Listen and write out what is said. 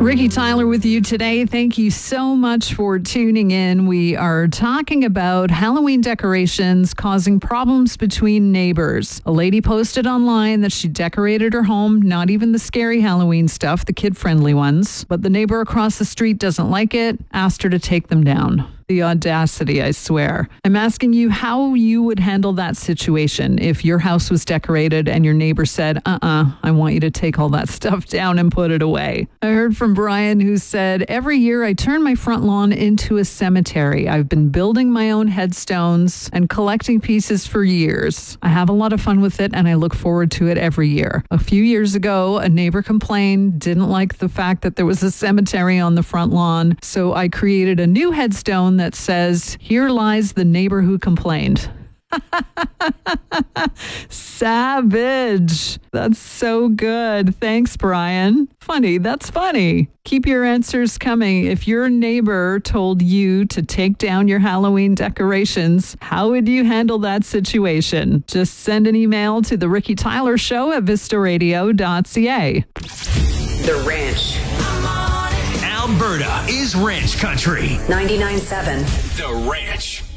Ricky Tyler with you today. Thank you so much for tuning in. We are talking about Halloween decorations causing problems between neighbors. A lady posted online that she decorated her home, not even the scary Halloween stuff, the kid-friendly ones, but the neighbor across the street doesn't like it, asked her to take them down. The audacity, I swear. I'm asking you how you would handle that situation if your house was decorated and your neighbor said, I want you to take all that stuff down and put it away. I heard from Brian who said, every year I turn my front lawn into a cemetery. I've been building my own headstones and collecting pieces for years. I have a lot of fun with it and I look forward to it every year. A few years ago, a neighbor complained, didn't like the fact that there was a cemetery on the front lawn, so I created a new headstone that says, "Here lies the neighbor who complained." Savage. That's so good. Thanks, Brian. Funny. That's funny. Keep your answers coming. If your neighbor told you to take down your Halloween decorations, how would you handle that situation? Just send an email to the Ricky Tyler Show at vistaradio.ca. The Ranch. Alberta is Ranch Country. 99.7. The Ranch.